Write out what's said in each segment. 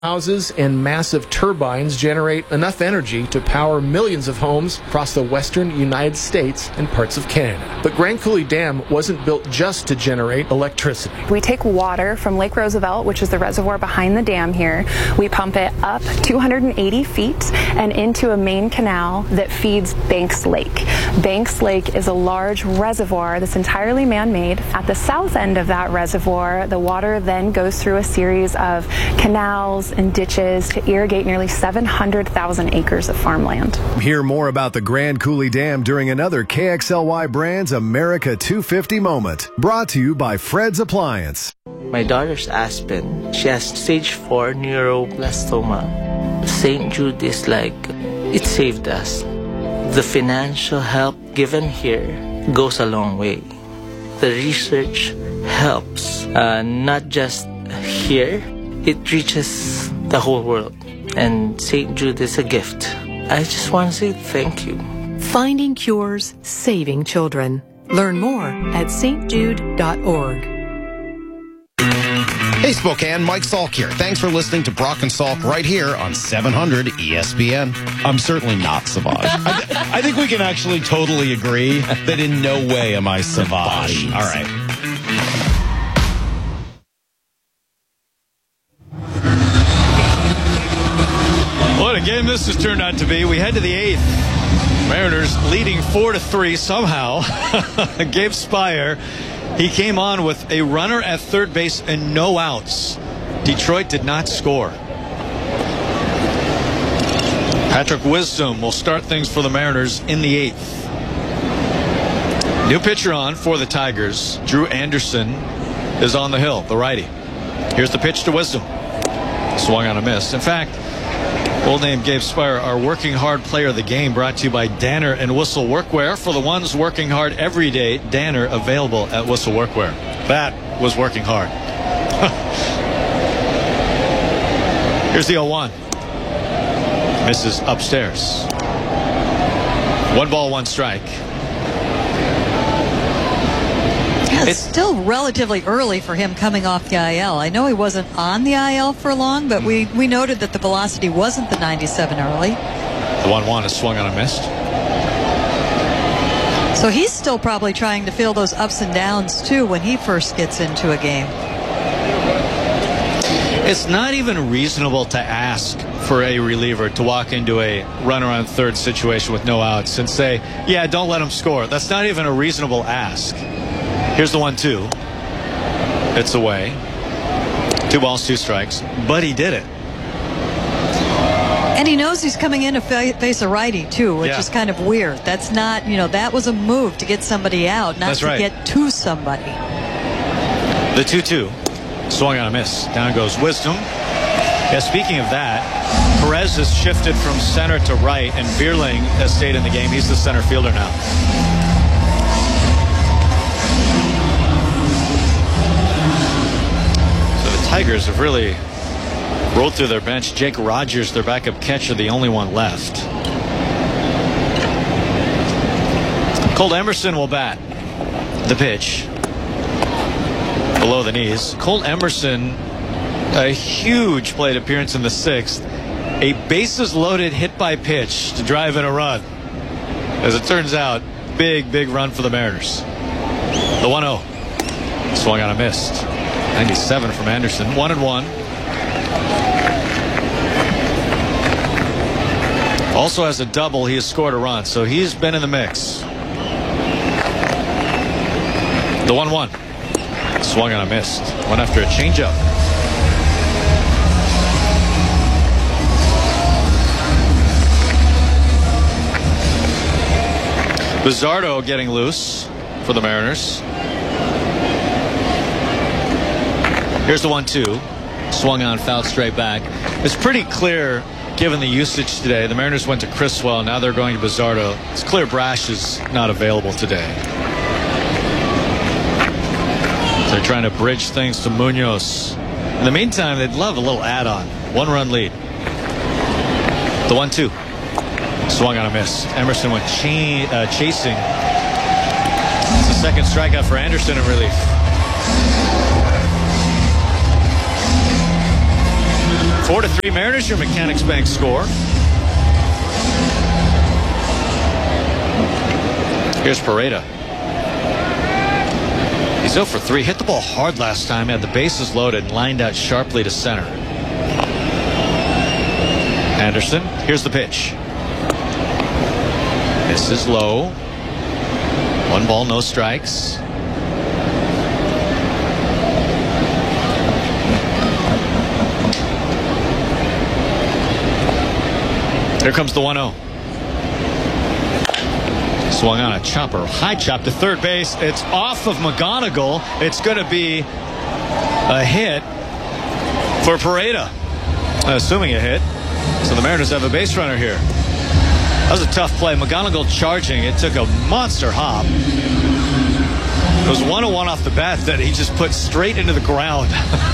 Houses and massive turbines generate enough energy to power millions of homes across the western United States and parts of Canada. But Grand Coulee Dam wasn't built just to generate electricity. We take water from Lake Roosevelt, which is the reservoir behind the dam here. We pump it up 280 feet and into a main canal that feeds Banks Lake. Banks Lake is a large reservoir that's entirely man-made. At the south end of that reservoir, the water then goes through a series of canals and ditches to irrigate nearly 700,000 acres of farmland. Hear more about the Grand Coulee Dam during another KXLY Brands America 250 moment. Brought to you by Fred's Appliance. My daughter's Aspen. She has stage 4 neuroblastoma. St. Jude is like, it saved us. The financial help given here goes a long way. The research helps, not just here, it reaches the whole world. And St. Jude is a gift. I just want to say thank you. Finding cures, saving children. Learn more at stjude.org. Hey Spokane, Mike Salk here. Thanks for listening to Brock and Salk right here on 700 ESPN. I'm certainly not Savage. I think we can actually totally agree that in no way am I Savage. All right. What a game this has turned out to be. We head to the 8th. Mariners leading 4-3 somehow. Gabe Speier, he came on with a runner at third base and no outs. Detroit did not score. Patrick Wisdom will start things for the Mariners in the 8th. New pitcher on for the Tigers. Drew Anderson is on the hill, the righty. Here's the pitch to Wisdom. Swung on a miss. In fact, we'll name Gabe Speier our working hard player of the game, brought to you by Danner and Whistle Workwear. For the ones working hard every day, Danner available at Whistle Workwear. That was working hard. Here's the 0-1. Misses upstairs. 1 ball, 1 strike. It's still relatively early for him coming off the IL. I know he wasn't on the IL for long, but we noted that the velocity wasn't the 97 early. The 1-1 is swung on a miss. So he's still probably trying to feel those ups and downs, too, when he first gets into a game. It's not even reasonable to ask for a reliever to walk into a runner on third situation with no outs and say, yeah, don't let him score. That's not even a reasonable ask. Here's the 1-2. It's away. 2 balls, 2 strikes. But he did it. And he knows he's coming in to face a righty, too, which is kind of weird. That's not, that was a move to get somebody out, not to get to somebody. The 2-2. Swung on a miss. Down goes Wisdom. Yeah, speaking of that, Perez has shifted from center to right, and Bierling has stayed in the game. He's the center fielder now. Tigers have really rolled through their bench. Jake Rogers, their backup catcher, the only one left. Colt Emerson will bat. The pitch. Below the knees. Colt Emerson, a huge plate appearance in the 6th. A bases loaded hit by pitch to drive in a run. As it turns out, big run for the Mariners. The 1-0. Swung on a miss. 97 from Anderson. 1-1. Also has a double. He has scored a run, so he's been in the mix. The 1-1. Swung on a miss. Went after a changeup. Bizzardo getting loose for the Mariners. Here's the 1-2. Swung on, fouled straight back. It's pretty clear, given the usage today. The Mariners went to Criswell. Now they're going to Bizzardo. It's clear Brash is not available today. They're trying to bridge things to Munoz. In the meantime, they'd love a little add-on. 1-run lead. The 1-2. Swung on a miss. Emerson went chasing. It's the second strikeout for Anderson in relief. 4-3 Mariners, your Mechanics Bank score. Here's Pareda. He's 0 for 3. Hit the ball hard last time. Had the bases loaded and lined out sharply to center. Anderson. Here's the pitch. This is low. 1 ball, no strikes. Here comes the 1-0. Swung on a chopper. High chop to third base. It's off of McGonigal. It's going to be a hit for Pareda. Assuming a hit. So the Mariners have a base runner here. That was a tough play. McGonigal charging. It took a monster hop. It was 101 off the bat that he just put straight into the ground.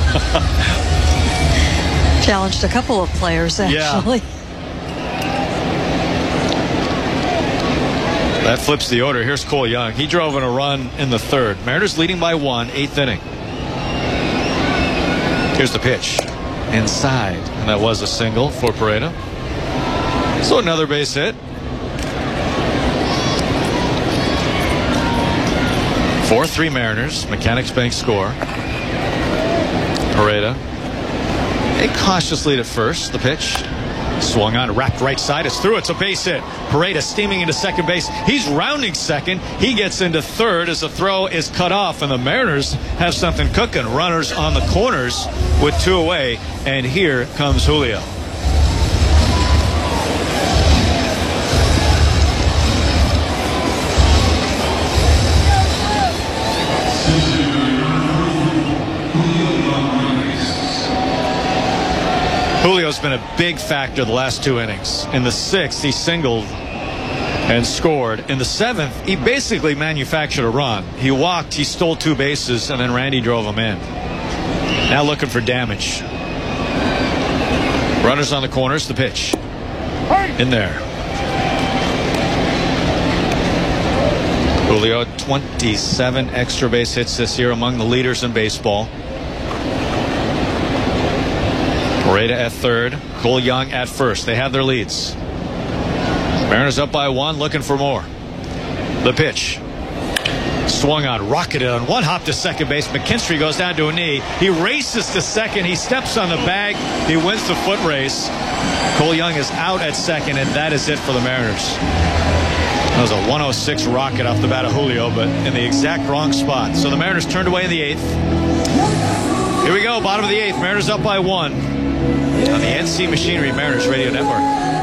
Challenged a couple of players, actually. Yeah. That flips the order. Here's Cole Young. He drove in a run in the third. Mariners leading by 1, 8th inning. Here's the pitch. Inside. And that was a single for Pareda. So another base hit. 4-3 Mariners. Mechanics Bank score. Pareda. A cautious lead at first. The pitch. Swung on, wrapped right side. It's through. It's a base hit. Pareda steaming into second base. He's rounding second. He gets into third as the throw is cut off, and the Mariners have something cooking. Runners on the corners with 2 away, and here comes Julio. Julio's been a big factor the last 2 innings. In the 6th, he singled and scored. In the 7th, he basically manufactured a run. He walked, he stole 2 bases, and then Randy drove him in. Now looking for damage. Runners on the corners, the pitch. In there. Julio, 27 extra base hits this year, among the leaders in baseball. Pareda at third, Cole Young at first. They have their leads. Mariners up by 1, looking for more. The pitch. Swung on, rocketed on 1 hop to second base. McKinstry goes down to a knee. He races to second. He steps on the bag. He wins the foot race. Cole Young is out at second, and that is it for the Mariners. That was a 106 rocket off the bat of Julio, but in the exact wrong spot. So the Mariners turned away in the 8th. Here we go, bottom of the 8th. Mariners up by 1. On the NC Machinery Mariners Radio Network.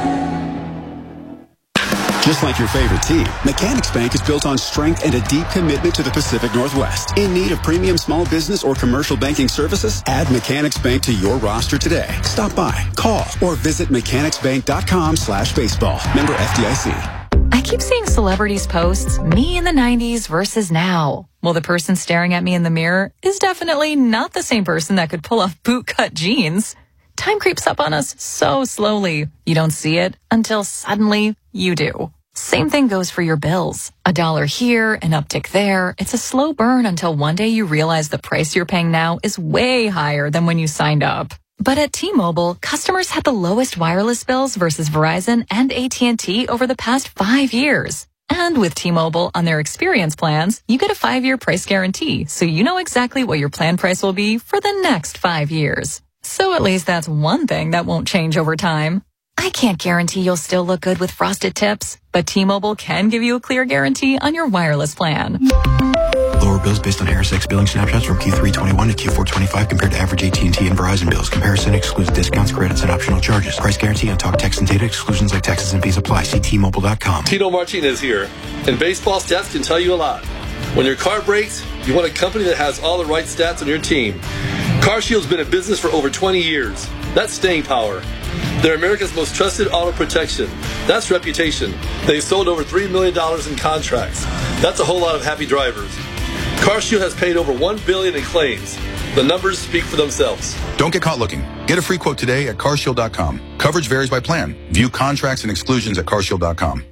Just like your favorite team, Mechanics Bank is built on strength and a deep commitment to the Pacific Northwest. In need of premium small business or commercial banking services? Add Mechanics Bank to your roster today. Stop by, call, or visit mechanicsbank.com/baseball. Member FDIC. I keep seeing celebrities posts, me in the 90s versus now. Well, the person staring at me in the mirror is definitely not the same person that could pull off bootcut jeans. Time creeps up on us so slowly. You don't see it until suddenly you do. Same thing goes for your bills. $1 here, an uptick there. It's a slow burn until one day you realize the price you're paying now is way higher than when you signed up. But at T-Mobile, customers had the lowest wireless bills versus Verizon and AT&T over the past 5 years. And with T-Mobile on their experience plans, you get a 5-year price guarantee, so you know exactly what your plan price will be for the next 5 years. So at least that's one thing that won't change over time. I can't guarantee you'll still look good with frosted tips, but T-Mobile can give you a clear guarantee on your wireless plan. Lower bills based on ErisX billing snapshots from Q3 21 to Q4 25 compared to average AT&T and Verizon bills. Comparison excludes discounts, credits, and optional charges. Price guarantee on talk, text, and data. Exclusions like taxes and fees apply. See T-Mobile.com. Tito Martinez here. And baseball stats can tell you a lot. When your car breaks, you want a company that has all the right stats on your team. CarShield's been in business for over 20 years. That's staying power. They're America's most trusted auto protection. That's reputation. They've sold over $3 million in contracts. That's a whole lot of happy drivers. CarShield has paid over $1 billion in claims. The numbers speak for themselves. Don't get caught looking. Get a free quote today at carshield.com. Coverage varies by plan. View contracts and exclusions at carshield.com.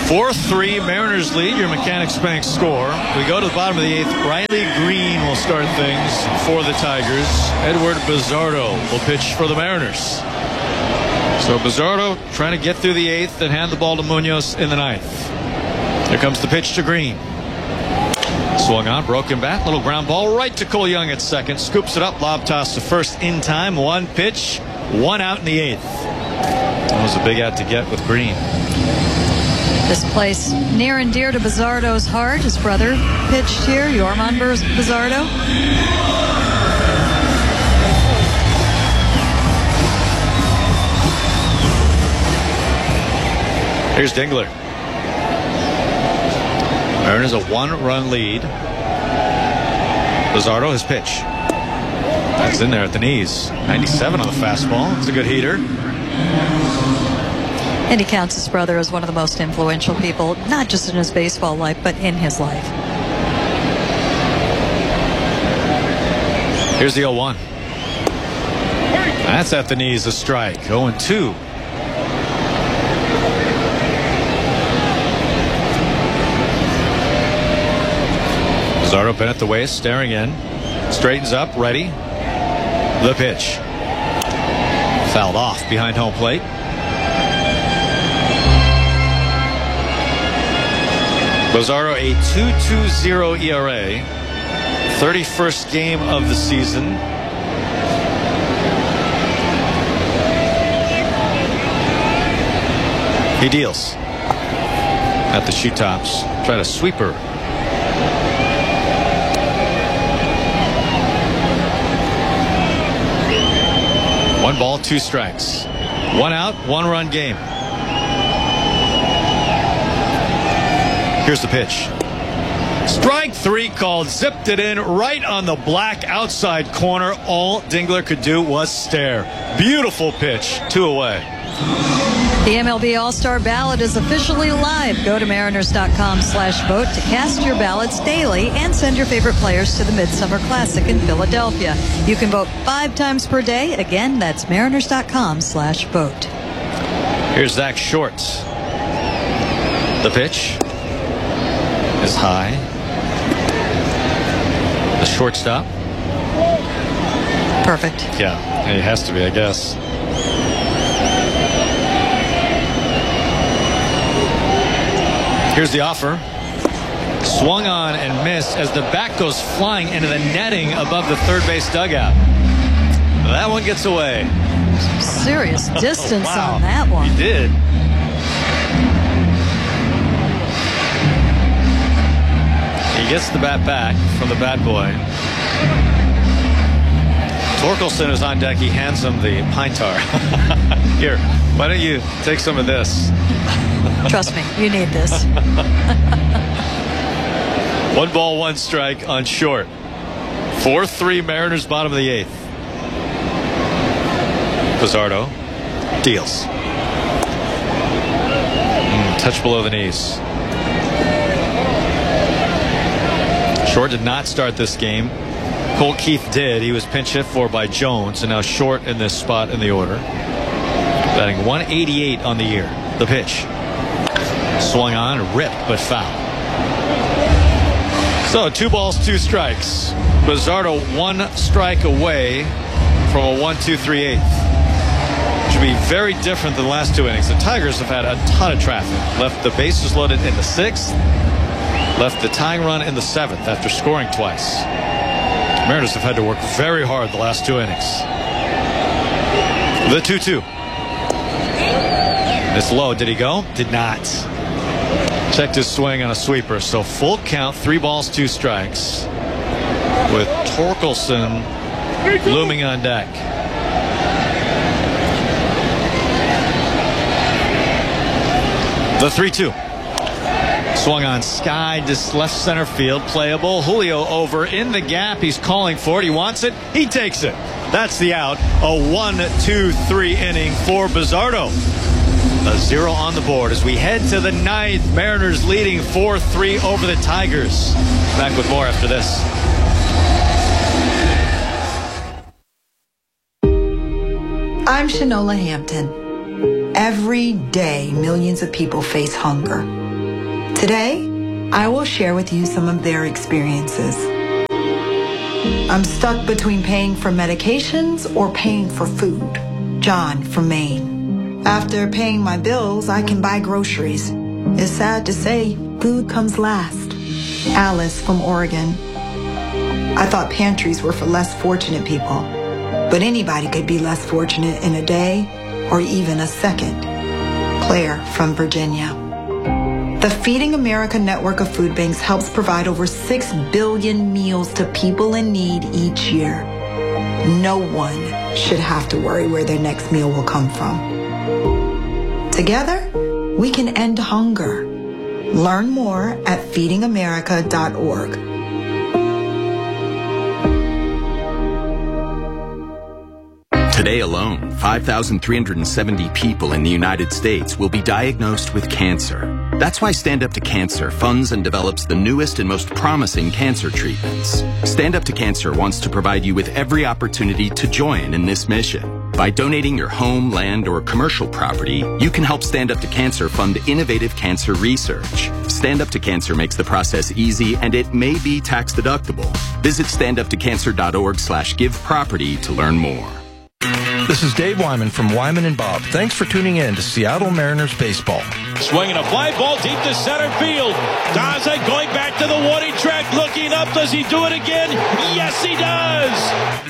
4-3, Mariners lead your Mechanics Bank score. We go to the bottom of the 8th. Riley Green will start things for the Tigers. Edward Bizzardo will pitch for the Mariners. So Bizzardo trying to get through the 8th and hand the ball to Munoz in the 9th. Here comes the pitch to Green. Swung on, broken bat, little ground ball right to Cole Young at second. Scoops it up, lob toss to first in time. 1 pitch, 1 out in the 8th. That was a big out to get with Green. This place near and dear to Bizzardo's heart. His brother pitched here, Yorman Bizzardo. Here's Dingler. Mariners a 1-run lead. Bizzardo, his pitch. That's in there at the knees. 97 on the fastball. It's a good heater. And he counts his brother as one of the most influential people, not just in his baseball life, but in his life. Here's the 0-1. That's at the knees, a strike. 0-2. Bizzardo bent at the waist, staring in. Straightens up, ready. The pitch. Fouled off behind home plate. Bizzardo a 2.20 ERA. 31st game of the season. He deals at the shoe tops. Try to sweeper. One ball, 2 strikes. 1 out, 1-run game. Here's the pitch. Strike 3 called. Zipped it in right on the black outside corner. All Dingler could do was stare. Beautiful pitch. 2 away. The MLB All-Star Ballot is officially live. Go to mariners.com/vote to cast your ballots daily and send your favorite players to the Midsummer Classic in Philadelphia. You can vote 5 times per day. Again, that's mariners.com/vote. Here's Zach Short. The pitch is high. The shortstop. Perfect. Yeah, it has to be, I guess. Here's the offer. Swung on and missed as the bat goes flying into the netting above the third base dugout. That one gets away. Serious distance Wow. on that one. He did. He gets the bat back from the bat boy. Torkelson is on deck. He hands him the pine tar. Here, why don't you take some of this? Trust me, you need this. 1 ball, 1 strike on Short. 4-3 Mariners, bottom of the 8th. Bizzardo deals. Touch below the knees. Short did not start this game. Cole Keith did. He was pinch hit for by Jones, and now Short in this spot in the order. Batting 188 on the year. The pitch. Swung on, ripped, but foul. So 2 balls, 2 strikes. Bizzardo 1 strike away from a 1-2-3-8. Should be very different than the last 2 innings. The Tigers have had a ton of traffic. Left the bases loaded in the 6th. Left the tying run in the 7th after scoring twice. Mariners have had to work very hard the last 2 innings. The 2-2. It's low. Did he go? Did not. Checked his swing on a sweeper. So full count, 3 balls, 2 strikes. With Torkelson looming on deck. The 3-2. Swung on, sky to left center field, playable. Julio over in the gap. He's calling for it. He wants it. He takes it. That's the out. A 1-2-3 inning for Bizzardo. A 0 on the board as we head to the 9th. Mariners leading 4-3 over the Tigers. Back with more after this. I'm Shanola Hampton. Every day, millions of people face hunger. Today, I will share with you some of their experiences. I'm stuck between paying for medications or paying for food. John from Maine. After paying my bills, I can buy groceries. It's sad to say, food comes last. Alice from Oregon. I thought pantries were for less fortunate people, but anybody could be less fortunate in a day or even a second. Claire from Virginia. The Feeding America network of food banks helps provide over 6 billion meals to people in need each year. No one should have to worry where their next meal will come from. Together, we can end hunger. Learn more at feedingamerica.org. Today alone, 5,370 people in the United States will be diagnosed with cancer. That's why Stand Up to Cancer funds and develops the newest and most promising cancer treatments. Stand Up to Cancer wants to provide you with every opportunity to join in this mission. By donating your home, land, or commercial property, you can help Stand Up to Cancer fund innovative cancer research. Stand Up to Cancer makes the process easy, and it may be tax deductible. Visit standuptocancer.org/giveproperty to learn more. This is Dave Wyman from Wyman and Bob. Thanks for tuning in to Seattle Mariners baseball. Swinging a fly ball deep to center field. Daza going back to the warning track, looking up. Does he do it again? Yes, he does.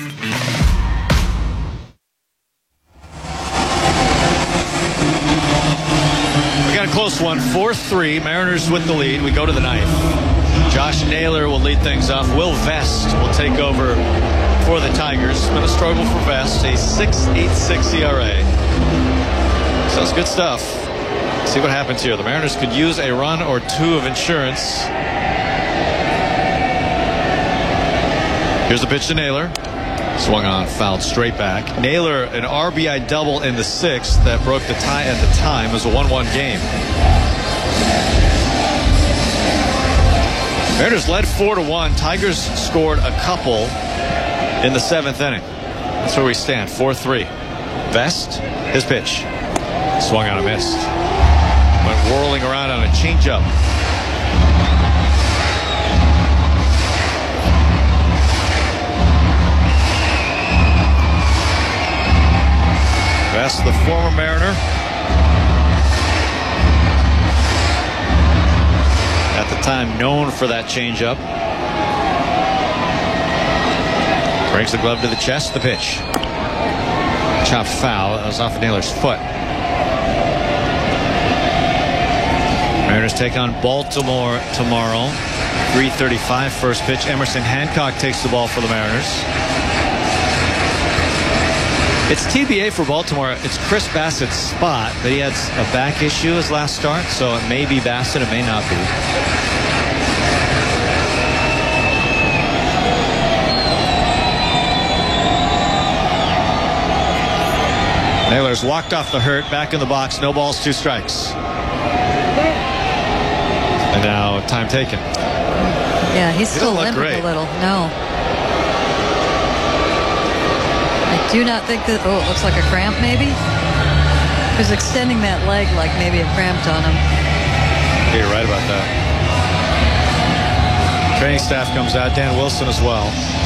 We got a close one, 4-3. Mariners with the lead. We go to the ninth. Josh Naylor will lead things off. Will Vest will take over for the Tigers. It's been a struggle for Vest. A 6.86 ERA. So it's good stuff. Let's see what happens here. The Mariners could use a run or two of insurance. Here's the pitch to Naylor. Swung on, fouled straight back. Naylor, an RBI double in the sixth that broke the tie at the time. It was a 1-1 game. Mariners led 4-1. Tigers scored a couple in the seventh inning. That's where we stand, 4-3. Vest, his pitch. Swung on a miss. Went whirling around on a changeup. Vest, the former Mariner. At the time known for that changeup. Brings the glove to the chest, the pitch. Chopped foul. That was off of Naylor's foot. Mariners take on Baltimore tomorrow. 3:35 first pitch. Emerson Hancock takes the ball for the Mariners. It's TBA for Baltimore. It's Chris Bassett's spot, but he had a back issue his last start, so it may be Bassett, it may not be. Naylor's walked off the hurt, back in the box, no balls, 2 strikes. And now time taken. Yeah, he's still limping a little. No. I do not think that, it looks like a cramp maybe. He's extending that leg like maybe it cramped on him. Yeah, you're right about that. Training staff comes out, Dan Wilson as well.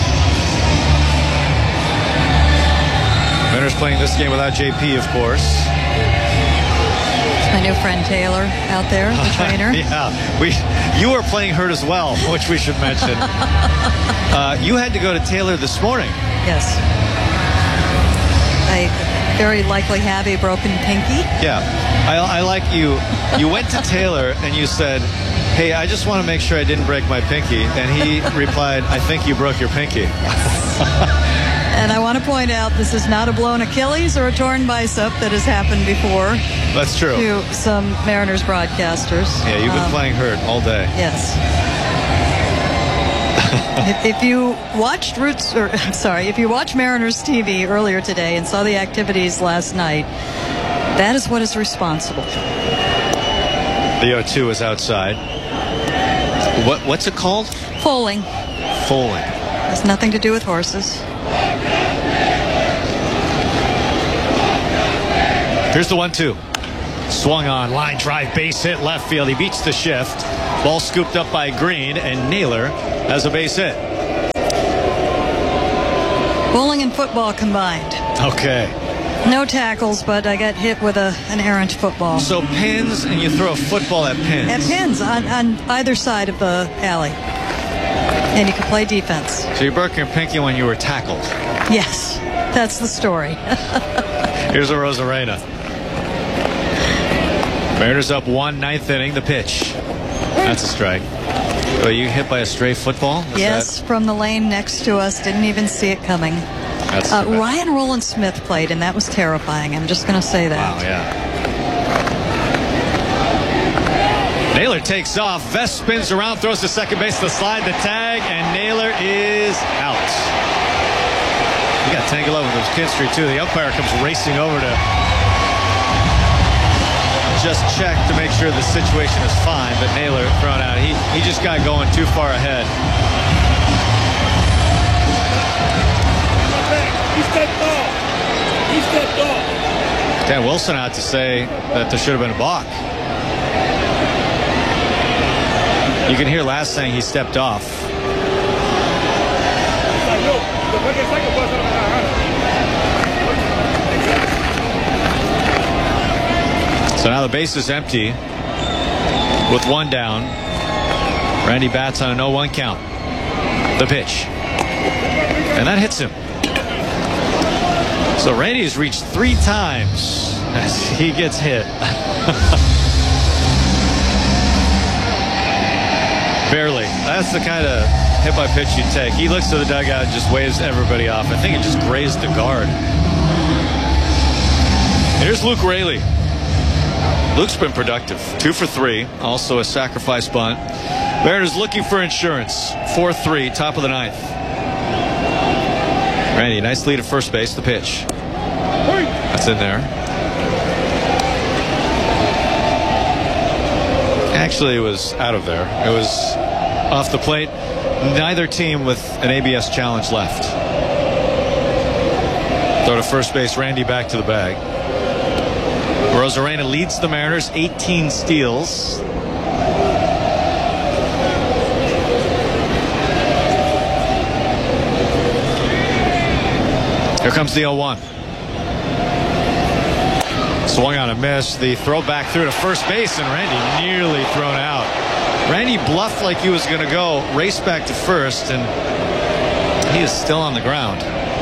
Mariners playing this game without JP, of course. My new friend Taylor out there, the trainer. Yeah, you were playing hurt as well, which we should mention. You had to go to Taylor this morning. Yes. I very likely have a broken pinky. Yeah, I like you. You went to Taylor and you said, "Hey, I just want to make sure I didn't break my pinky." And he replied, "I think you broke your pinky." And I want to point out, this is not a blown Achilles or a torn bicep that has happened before. That's true. To some Mariners broadcasters. Yeah, you've been playing hurt all day. Yes. If you watched if you watched Mariners TV earlier today and saw the activities last night, that is what is responsible. The 0-2 is outside. What's it called? Foaling. Foaling. Has nothing to do with horses. Here's the 1-2. Swung on, line drive, base hit, left field. He beats the shift. Ball scooped up by Green, and Naylor has a base hit. Bowling and football combined. Okay. No tackles, but I got hit with an errant football. So pins, and you throw a football at pins. At pins on either side of the alley. And you can play defense. So you broke your pinky when you were tackled. Yes, that's the story. Here's a Rosarena. Mariners up 1, 9th inning. The pitch. That's a strike. Were you hit by a stray football? Yes, from the lane next to us. Didn't even see it coming. Ryan Roland Smith played, and that was terrifying. I'm just going to say that. Wow, yeah. Naylor takes off. Vest spins around, throws to second base, the slide, the tag, and Naylor is out. He got tangled up with his kid street, too. The umpire comes racing over to just check to make sure the situation is fine, but Naylor thrown out. He just got going too far ahead. He stepped off. Dan Wilson out to say that there should have been a balk. You can hear Last saying he stepped off. So now the base is empty with 1 down. Randy bats on an 0-1 count. The pitch. And that hits him. So Randy has reached 3 times as he gets hit. Barely. That's the kind of hit by pitch you take. He looks to the dugout and just waves everybody off. I think it just grazed the guard. Here's Luke Raley. Luke's been productive. 2 for 3. Also a sacrifice bunt. Mariners looking for insurance. 4-3, top of the 9th. Randy, nice lead at first base. The pitch. That's in there. Actually, it was out of there. It was off the plate. Neither team with an ABS challenge left. Throw to first base. Randy back to the bag. Rosarena leads the Mariners, 18 steals. Here comes the 0-1. Swung on a miss. The throw back through to first base, and Randy nearly thrown out. Randy bluffed like he was going to go, raced back to first, and he is still on the ground.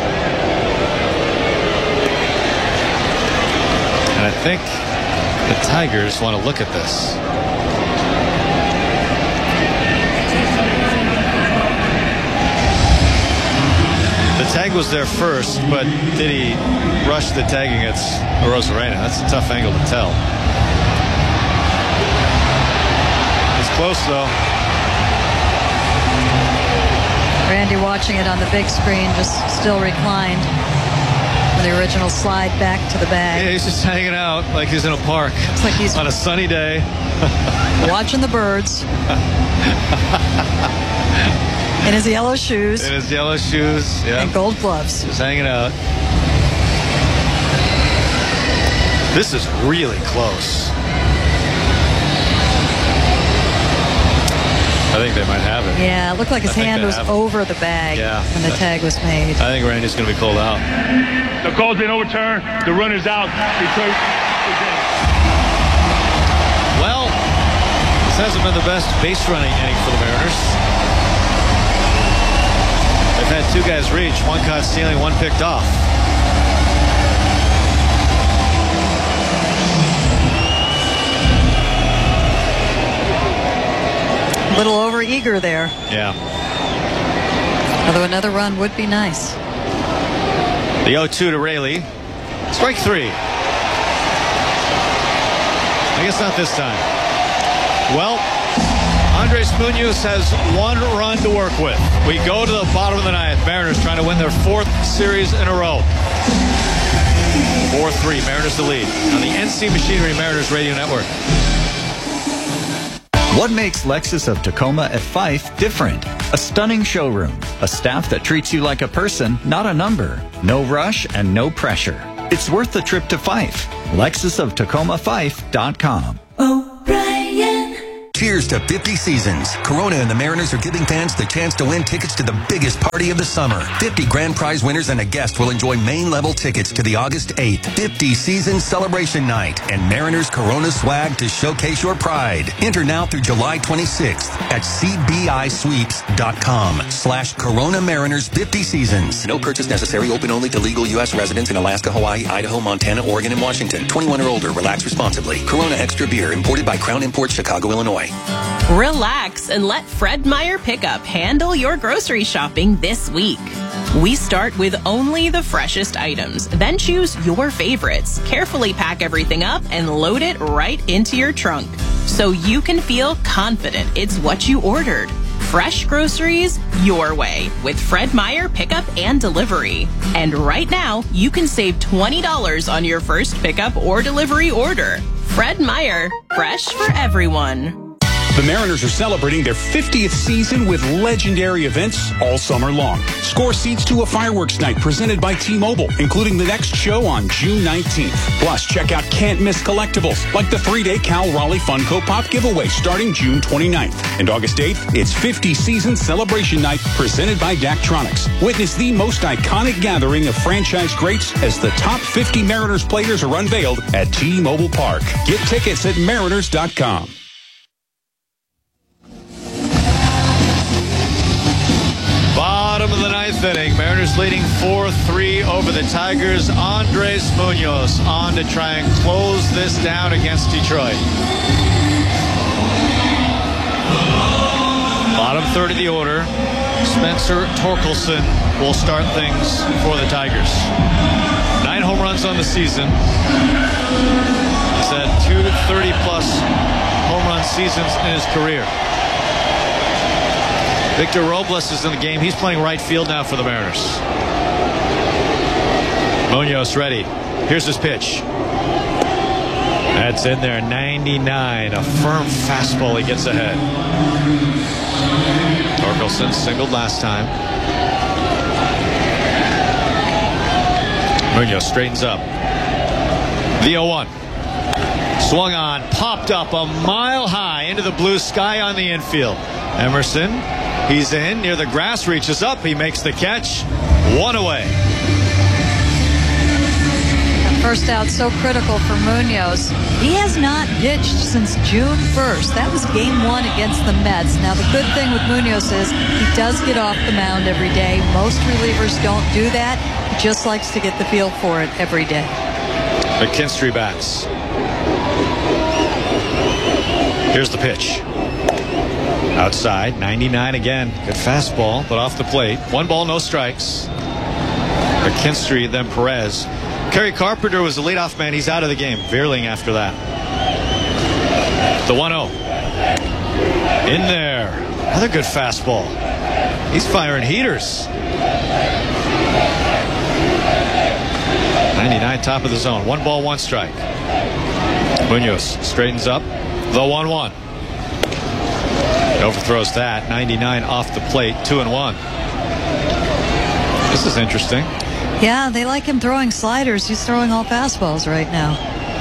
And I think the Tigers want to look at this. The tag was there first, but did he rush the tag against Rosarena? That's a tough angle to tell. It's close, though. Randy watching it on the big screen, just still reclined. The original slide back to the bag. Yeah, he's just hanging out like he's in a park. Looks like he's on a sunny day. Watching the birds. In his yellow shoes. In his yellow shoes, yeah. And gold gloves. Just hanging out. This is really close. I think they might have it. Yeah, it looked like his hand was over the bag when the tag was made. I think Randy's going to be called out. The call's been overturned. The runner's out. Detroit. Well, this hasn't been the best base running inning for the Mariners. They've had 2 guys reach. 1 caught stealing, 1 picked off. A little over eager there. Yeah. Although another run would be nice. The 0-2 to Raley. Strike 3. I guess not this time. Well, Andres Munoz has 1 run to work with. We go to the bottom of the 9th. Mariners trying to win their 4th series in a row. 4-3, Mariners the lead on the NC Machinery Mariners Radio Network. What makes Lexus of Tacoma at Fife different? A stunning showroom, a staff that treats you like a person, not a number, no rush and no pressure. It's worth the trip to Fife. LexusofTacomaFife.com. Cheers to 50 seasons. Corona and the Mariners are giving fans the chance to win tickets to the biggest party of the summer. 50 grand prize winners and a guest will enjoy main-level tickets to the August 8th 50 Season Celebration Night and Mariners Corona swag to showcase your pride. Enter now through July 26th at cbisweeps.com/Corona Mariners 50 Seasons. No purchase necessary. Open only to legal U.S. residents in Alaska, Hawaii, Idaho, Montana, Oregon, and Washington. 21 or older. Relax responsibly. Corona Extra Beer. Imported by Crown Imports, Chicago, Illinois. Relax and let Fred Meyer Pickup handle your grocery shopping this week. We start with only the freshest items, then choose your favorites. Carefully pack everything up and load it right into your trunk so you can feel confident it's what you ordered. Fresh groceries your way with Fred Meyer Pickup and Delivery. And right now, you can save $20 on your first pickup or delivery order. Fred Meyer, fresh for everyone. The Mariners are celebrating their 50th season with legendary events all summer long. Score seats to a fireworks night presented by T-Mobile, including the next show on June 19th. Plus, check out can't-miss collectibles like the 3-day Cal Raleigh Funko Pop giveaway starting June 29th. And August 8th, it's 50 Season Celebration Night presented by Daktronics. Witness the most iconic gathering of franchise greats as the top 50 Mariners players are unveiled at T-Mobile Park. Get tickets at Mariners.com. Bottom of the ninth inning. Mariners leading 4-3 over the Tigers. Andres Munoz on to try and close this down against Detroit. Bottom third of the order. Spencer Torkelson will start things for the Tigers. 9 home runs on the season. He's had 2 to 30-plus home run seasons in his career. Victor Robles is in the game. He's playing right field now for the Mariners. Munoz ready. Here's his pitch. That's in there. 99. A firm fastball. He gets ahead. Torkelson singled last time. Munoz straightens up. The 0-1. Swung on. Popped up a mile high into the blue sky on the infield. Emerson. He's in near the grass, reaches up. He makes the catch. 1 away. That first out so critical for Munoz. He has not pitched since June 1st. That was game 1 against the Mets. Now, the good thing with Munoz is he does get off the mound every day. Most relievers don't do that. He just likes to get the feel for it every day. McKinstry bats. Here's the pitch. Outside, 99 again. Good fastball, but off the plate. 1 ball, no strikes. McKinstry, then Perez. Kerry Carpenter was the leadoff man. He's out of the game. Vierling after that. The 1-0. In there. Another good fastball. He's firing heaters. 99, top of the zone. 1 ball, 1 strike. Munoz straightens up. The 1-1. Overthrows that. 99 off the plate. 2-1. This is interesting. Yeah, they like him throwing sliders. He's throwing all fastballs right now.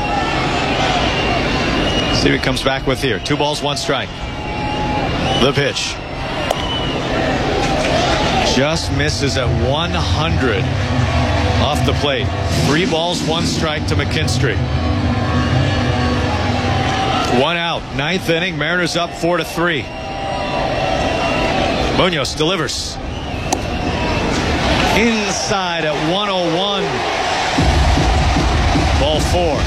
See what he comes back with here. 2 balls, 1 strike. The pitch. Just misses at 100 off the plate. 3 balls, 1 strike to McKinstry. 1 out. 9th inning. Mariners up 4-3. Munoz delivers. Inside at 101. Ball 4.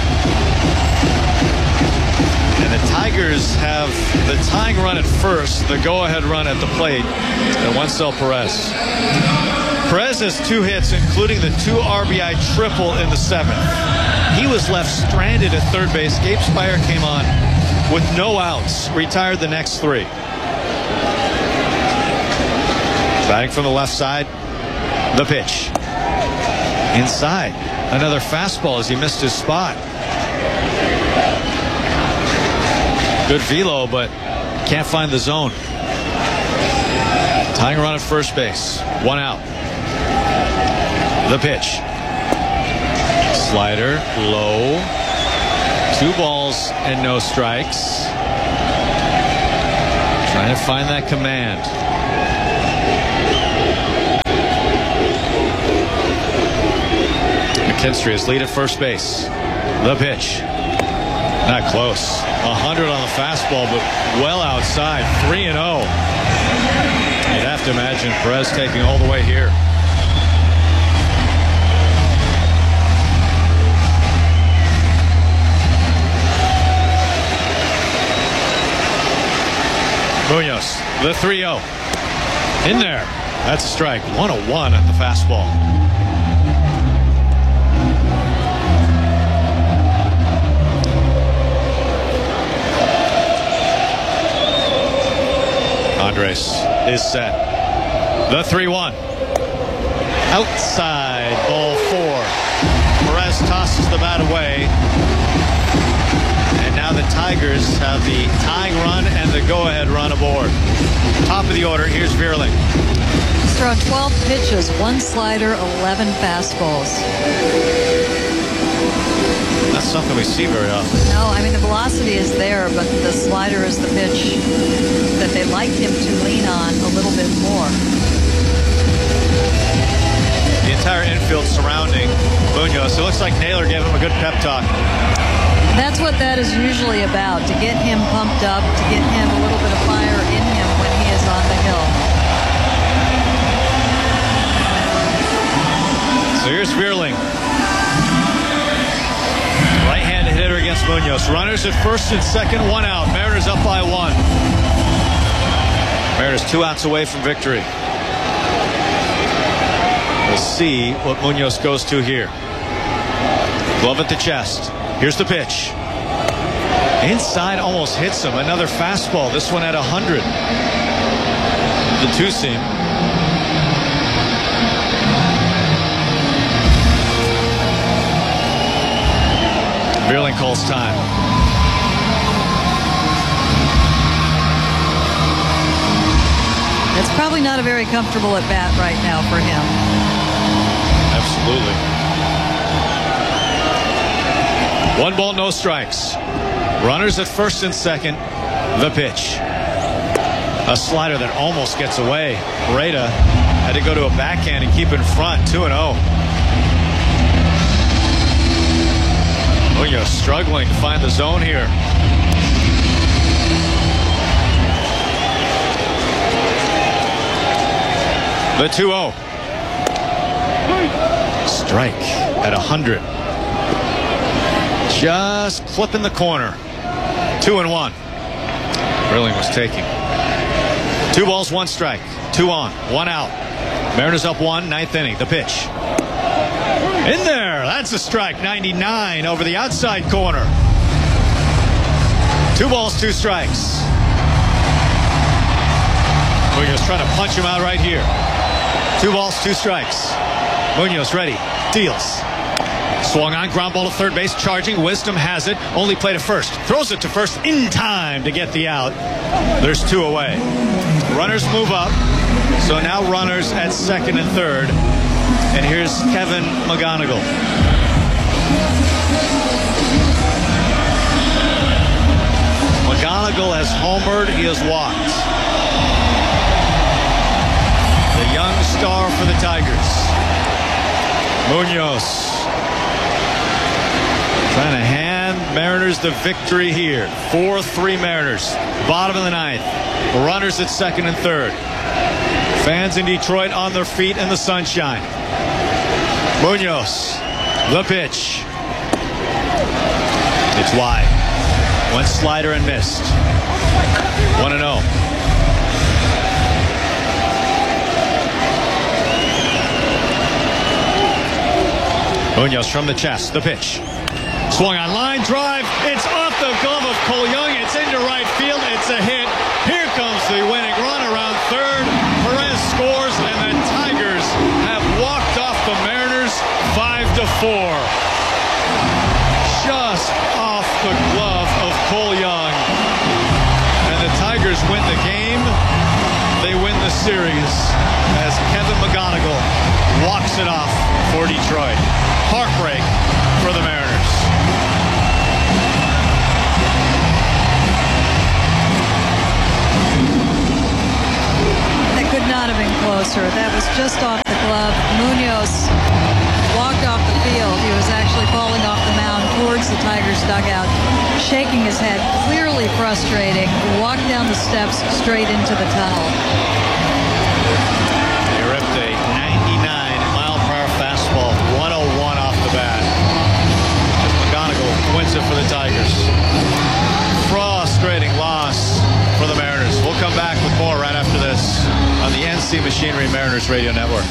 And the Tigers have the tying run at first, the go-ahead run at the plate, and Wencel Perez. Perez has 2 hits, including the 2 RBI triple in the 7th. He was left stranded at third base. Gabe Speier came on with no outs, retired the next 3. Batting from the left side, the pitch. Inside, another fastball as he missed his spot. Good velo, but can't find the zone. Tying run at first base. 1 out. The pitch. Slider, low. 2 balls and no strikes. Trying to find that command. McKinstry is lead at first base. The pitch. Not close. 100 on the fastball, but well outside. 3-0. You'd have to imagine Perez taking all the way here. Munoz, the 3-0. In there. That's a strike. 101 at the fastball. Andres is set. The 3-1. Outside, ball 4. Perez tosses the bat away. And now the Tigers have the tying run and the go-ahead run aboard. Top of the order, here's Vierling. He's thrown 12 pitches, 1 slider, 11 fastballs. That's something we see very often. No, I mean, the velocity is there, but the slider is the pitch that they like him to lean on a little bit more. The entire infield surrounding Munoz. It looks like Naylor gave him a good pep talk. That's what that is usually about, to get him pumped up, to get him a little bit of fire in him when he is on the hill. So here's Vierling. Right-handed hitter against Munoz. Runners at first and second, 1 out. Mariners up by 1. Mariners 2 outs away from victory. We'll see what Munoz goes to here. Glove at the chest. Here's the pitch. Inside, almost hits him. Another fastball. This one at 100. The 2-seam. Vierling calls time. It's probably not a very comfortable at bat right now for him. Absolutely. 1 ball, no strikes. Runners at first and second. The pitch. A slider that almost gets away. Reda had to go to a backhand and keep in front. 2-0. Munoz struggling to find the zone here. The 2-0. Strike at 100. Just clipping the corner. 2-1. Vierling was taking. 2 balls, 1 strike. 2 on, 1 out. Mariners up 1, 9th inning. The pitch. In there. That's a strike. 99 over the outside corner. 2 balls, 2 strikes. Munoz trying to punch him out right here. 2 balls, 2 strikes. Munoz ready. Deals. Swung on, ground ball to third base, charging. Wisdom has it. Only play to first. Throws it to first in time to get the out. There's 2 away. Runners move up. So now runners at second and third. And here's Kevin McGonigal. McGonigal has homered. He has walked. The young star for the Tigers. Munoz trying to hand Mariners the victory here. 4-3 Mariners. Bottom of the 9th. Runners at second and third. Fans in Detroit on their feet in the sunshine. Munoz, the pitch. It's wide. Went slider and missed. 1-0. Munoz from the chest. The pitch. Swung on line drive. It's off the glove of Cole Young. It's into right field. It's a hit. Here comes the winning run around third. Perez scores, and the Tigers have walked off the Mariners 5-4. Just off the glove of Cole Young. And the Tigers win the game. They win the series as Kevin McGonigal walks it off for Detroit. Heartbreak for just off the glove. Munoz walked off the field. He was actually falling off the mound towards the Tigers dugout, shaking his head, clearly frustrating. Walked down the steps straight into the tunnel. He ripped a 99-mile-per-hour fastball, 101 off the bat. McGonigal wins it for the Tigers. Frustrating loss for the Mariners. We'll come back with more right after this on the NC Machinery Mariners Radio Network.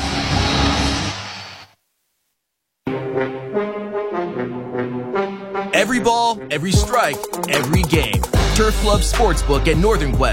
Every ball, every strike, every game. Turf Club Sportsbook at Northern Quest.